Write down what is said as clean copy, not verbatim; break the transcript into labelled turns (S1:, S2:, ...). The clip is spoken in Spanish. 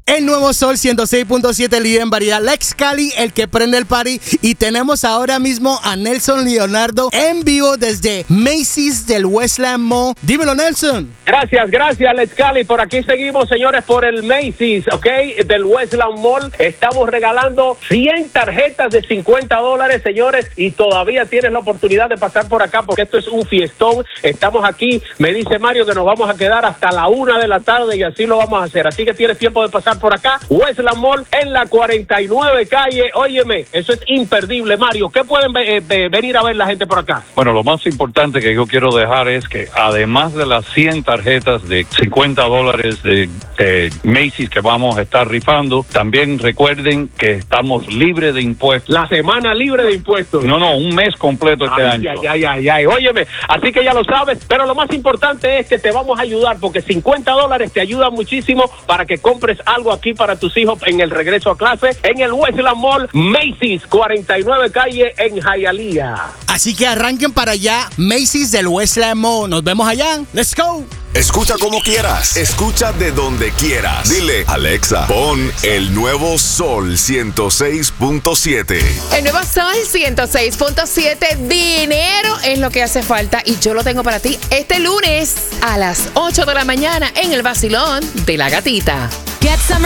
S1: El nuevo Sol 106.7, líder en variedad. Lex Cali, el que prende el party. Y tenemos ahora mismo a Nelson Leonardo en vivo desde Macy's del Westland Mall. Dímelo, Nelson.
S2: Gracias, Lex Cali. Por aquí seguimos, señores, por el Macy's, ¿ok? Del Westland Mall. Estamos regalando 100 tarjetas de $50, señores. Y todavía tienes la oportunidad de pasar por acá porque esto es un fiestón. Estamos aquí. Me dice Mario que nos vamos a quedar hasta la 1 de la tarde y así lo vamos a hacer. Así que tienes tiempo de pasar por acá, Westland Mall, en la 49 calle. Óyeme, eso es imperdible, Mario. ¿Qué pueden venir a ver la gente por acá?
S3: Bueno, lo más importante que yo quiero dejar es que además de las 100 tarjetas de $50 de Macy's que vamos a estar rifando, también recuerden que estamos libres de impuestos.
S2: La semana libre de impuestos.
S3: No, un mes completo este año.
S2: Ay. Óyeme, así que ya lo sabes, pero lo más importante es que te vamos a ayudar porque $50 te ayuda muchísimo para que compres algo aquí para tus hijos en el regreso a clase en el Westland Mall, Macy's, 49 calle en Hialeah.
S1: Así que arranquen para allá, Macy's del Westland Mall. Nos vemos allá. Let's go.
S4: Escucha como quieras, escucha de donde quieras. Dile, Alexa, pon el nuevo Sol 106.7.
S5: El nuevo Sol 106.7, dinero es lo que hace falta y yo lo tengo para ti este lunes a las 8 de la mañana en el vacilón de la gatita.